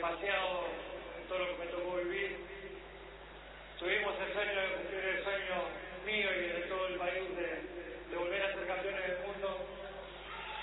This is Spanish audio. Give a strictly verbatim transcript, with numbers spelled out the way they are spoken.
demasiado en todo lo que me tocó vivir. Tuvimos el sueño de cumplir el sueño